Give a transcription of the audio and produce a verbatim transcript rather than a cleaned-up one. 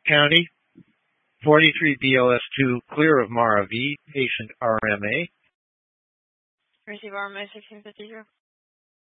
County, forty-three B L S two, clear of Mara V, patient R M A. Receive R M A sixteen fifty-two.